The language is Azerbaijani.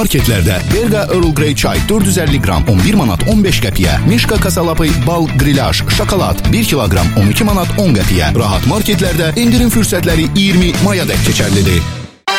marketlərdə Berqa Earl Grey çay 450 qram 11 manat 15 qəpiyə, Mişka kasalapı bal qrilaj, şokolad 1 kiloqram 12 manat 10 qəpiyə. Rahat marketlərdə indirim fürsətləri 20 mayadək keçərlidir.